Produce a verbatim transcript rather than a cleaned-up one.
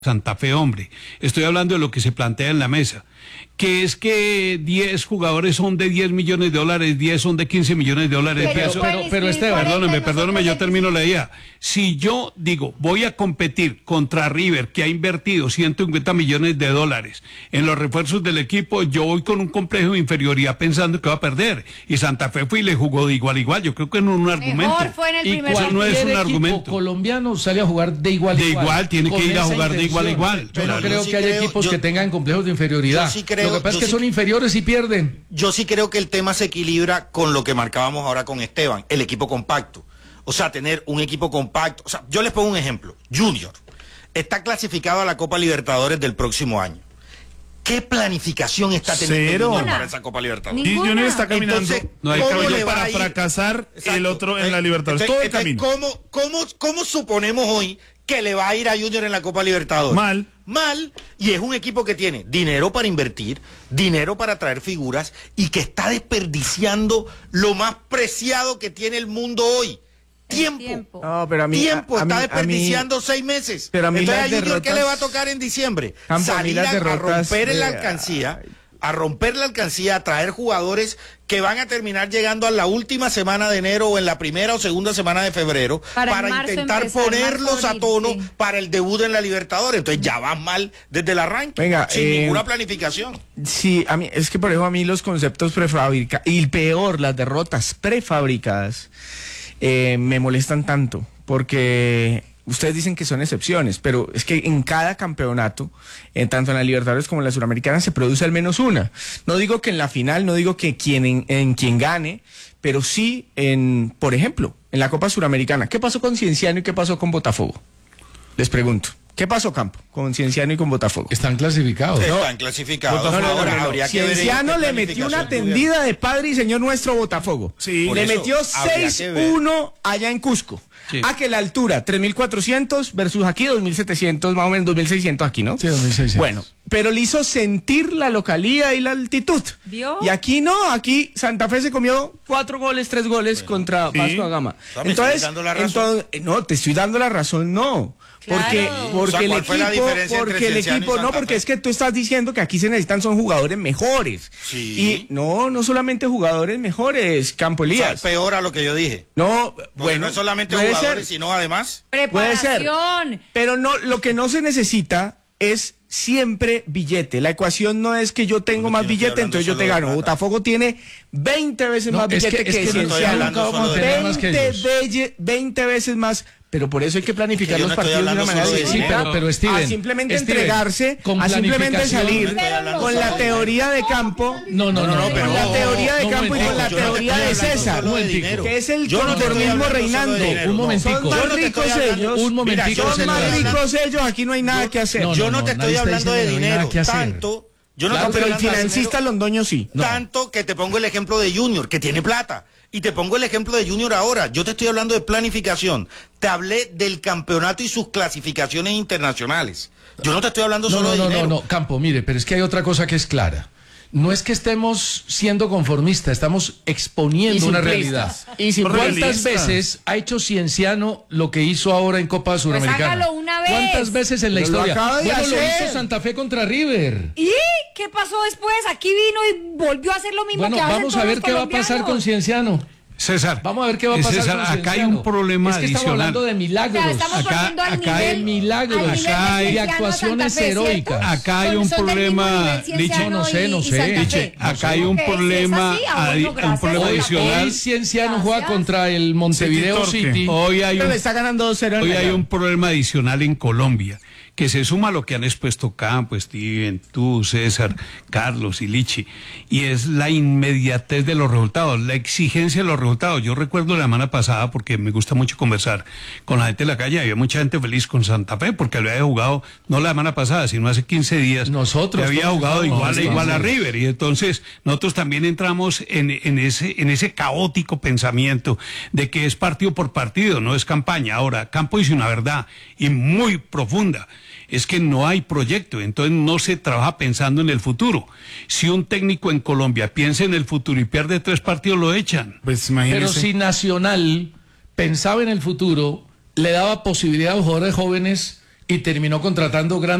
Santa Fe, hombre. Estoy hablando de lo que se plantea en la mesa, que es que diez jugadores son de diez millones de dólares, diez son de quince millones de dólares. Pero, Pero, pero, pero Esteban, perdóneme, perdóneme, yo termino la idea. Si yo digo, voy a competir contra River, que ha invertido ciento cincuenta millones de dólares en los refuerzos del equipo, yo voy con un complejo de inferioridad pensando que va a perder. Y Santa Fe fue y le jugó de igual a igual. Yo creo que no es un argumento. Mejor fue en el y primer eso no es un argumento. Colombiano sale a jugar de igual a de igual. igual, tiene que ir a jugar de igual a igual. Yo Claro. no creo sí que haya creo, equipos yo, que tengan complejos de inferioridad. Yo sí creo, Lo que pasa es que sí, son inferiores y pierden. Yo sí creo que el tema se equilibra con lo que marcábamos ahora con Esteban, el equipo compacto. O sea, tener un equipo compacto. O sea, yo les pongo un ejemplo. Junior está clasificado a la Copa Libertadores del próximo año. ¿Qué planificación está teniendo Cero. Junior para esa Copa Libertadores? Y Junior está caminando. Entonces, no hay ¿cómo camino le va para a ir? fracasar. Exacto. El otro en la Libertadores. Entonces, Todo el entonces, camino. ¿cómo, cómo, ¿Cómo suponemos hoy que le va a ir a Junior en la Copa Libertadores? Mal. Mal, y es un equipo que tiene dinero para invertir, dinero para traer figuras y que está desperdiciando lo más preciado que tiene el mundo hoy. Tiempo. tiempo. No, pero a mí, Tiempo, a- a está mí- desperdiciando seis meses. pero a mí Entonces, las ¿a Junior qué derrotas- le va a tocar en diciembre? Campo, a mí Salir las a, a derrotas romper en la de- alcancía, a romper la alcancía, a traer jugadores que van a terminar llegando a la última semana de enero o en la primera o segunda semana de febrero Para para, en marzo intentar empezar, ponerlos marzo a tono abril, sí. para el debut en la Libertadores. Entonces ya van mal desde el arranque, Venga, sin eh, ninguna planificación. Sí, a mí, es que por eso a mí los conceptos prefabricados, y peor, las derrotas prefabricadas, eh, me molestan tanto, porque ustedes dicen que son excepciones, pero es que en cada campeonato, eh, tanto en la Libertadores como en la Suramericana, se produce al menos una. No digo que en la final, no digo que quien en, en quien gane, pero sí en, por ejemplo, en la Copa Suramericana. ¿Qué pasó con Cienciano y qué pasó con Botafogo? Les pregunto. ¿Qué pasó, Campo, con Cienciano y con Botafogo? Están clasificados. Están clasificados. No, no, no, Ahora no, no. habría que ver en Cienciano qué le metió una planificación tendida de Padre y Señor Nuestro Botafogo. Sí. Por Le eso, metió habría seis que ver. uno allá en Cusco. Sí. A que la altura, tres mil cuatrocientos versus aquí dos mil setecientos, más o menos dos mil seiscientos aquí, ¿no? Sí, dos mil seiscientos. Bueno, pero le hizo sentir la localía y la altitud. ¿Vio? Y aquí no, aquí Santa Fe se comió cuatro goles, tres goles contra sí. Vasco da Gama. No, me Entonces, estoy dando la razón. entonces, eh, no, te estoy dando la razón, no. Porque, Claro. porque O sea, el ¿cuál fue la equipo, diferencia entre porque el Cienciano y equipo, no, Santa porque Fe? es que tú estás diciendo que aquí se necesitan son jugadores mejores. Sí. Y no, no solamente jugadores mejores, Campo O sea, Elías. peor a lo que yo dije. No, Porque bueno, no es solamente puede jugadores, ser, sino además. puede ser. Preparación. Pero no, lo que no se necesita es siempre billete. La ecuación no es que yo tengo No, más yo no estoy billete, hablando entonces yo solo te de gano. plata. Botafogo tiene veinte veces No, más es que- billete es que, que no estoy Cienciano. hablando nunca vamos a solo de tener más que veinte, ellos. belle- veinte veces más. Pero por eso hay que planificar Es que yo los no estoy partidos de una hablando manera solo de Sí, distinta. pero, pero Steven, a simplemente Steven, entregarse, con a simplemente planificación- salir Pero con la no- teoría de campo. No, no, no, no, con pero la teoría de no, campo y momentico, con la yo no te teoría estoy de hablando César, solo de dinero. que es el Yo no te estoy conformismo hablando solo de reinando. dinero, Un no. momentico. Son más Yo no te ricos estoy hablando- ellos. Un momentico, Mira, yo Son más estoy hablando- ricos ellos, aquí no hay nada que hacer. No, Yo no, no, no, te estoy nadie está hablando de diciendo que no hay nada dinero, que hacer. tanto. Yo no Claro, te pero estoy el hablando de financista dinero, Londoño sí. No. tanto que te pongo el ejemplo de Junior, que tiene plata. Y te pongo el ejemplo de Junior ahora. Yo te estoy hablando de planificación. Te hablé del campeonato y sus clasificaciones internacionales. Yo no te estoy hablando No, solo no, de no, dinero. no, no, Campo, mire, pero es que hay otra cosa que es clara. No es que estemos siendo conformistas, estamos exponiendo Y una simplistas. realidad. Y ¿Cuántas simplistas. veces ha hecho Cienciano lo que hizo ahora en Copa Suramericana? hágalo una vez. ¿Cuántas veces en la Pero lo historia? acaba de Bueno, lo hacer. hizo Santa Fe contra River. ¿Y qué pasó después? Aquí vino y volvió a hacer lo mismo Bueno, que hacen vamos a todos ver los qué va a pasar con colombianos. Cienciano. César, Vamos a ver qué va a pasar César, con acá hay Cienciano. un problema Es que estamos adicional. hablando de milagros. O sea, estamos Acá- poniendo al acá nivel, hay al milagros, nivel de acá hay Cienciano a actuaciones Santa Fe, ¿cierto? heroicas. Acá hay Son- un son del mismo problema, nivel Cienciano Lichi, no sé, no y- y sé. Santa Lichi, Fe. acá hay un Ok, si es problema, así, ah, adi- bueno, un gracias, problema Santa Fe. adicional. Hoy Cienciano Gracias. juega contra el Montevideo City City. Hoy hay Pero un, le está ganando dos cero. en hoy la hay llave. un problema adicional en Colombia, que se suma a lo que han expuesto Campo, Steven, tú, César, Carlos y Lichi, y es la inmediatez de los resultados, la exigencia de los resultados. Yo recuerdo la semana pasada, porque me gusta mucho conversar con la gente de la calle, había mucha gente feliz con Santa Fe, porque lo había jugado, no la semana pasada, sino hace quince días, Nosotros que había todos jugado estábamos igual a felices. igual a River, y entonces nosotros también entramos en, en, ese, en ese caótico pensamiento de que es partido por partido, no es campaña. Ahora, Campo dice una verdad, y muy profunda, es que no hay proyecto, entonces no se trabaja pensando en el futuro. Si un técnico en Colombia piensa en el futuro y pierde tres partidos, lo echan. Pues Pero imagínese. si Nacional pensaba en el futuro, le daba posibilidad a los jugadores jóvenes y terminó contratando grandes